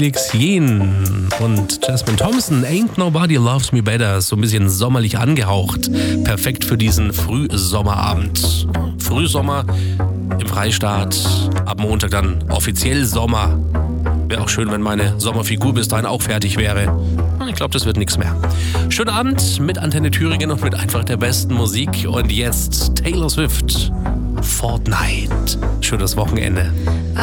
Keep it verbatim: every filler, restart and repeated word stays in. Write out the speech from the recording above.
Felix Jähn und Jasmine Thompson, Ain't Nobody Loves Me Better, so ein bisschen sommerlich angehaucht. Perfekt für diesen Frühsommerabend. Frühsommer im Freistaat, ab Montag dann offiziell Sommer. Wäre auch schön, wenn meine Sommerfigur bis dahin auch fertig wäre. Ich glaube, das wird nichts mehr. Schönen Abend mit Antenne Thüringen und mit einfach der besten Musik. Und jetzt Taylor Swift, Fortnite. Schönes Wochenende.